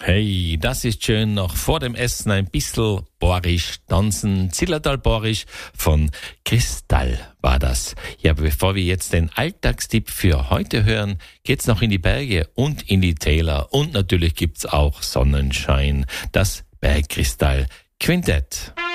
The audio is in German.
Hey, das ist schön, noch vor dem Essen ein bisschen Borisch tanzen. Zillertal Borisch von Kristall war das. Ja, bevor wir jetzt den Alltagstipp für heute hören, geht's noch in die Berge und in die Täler. Und natürlich gibt's auch Sonnenschein. Das Bergkristall Quintett.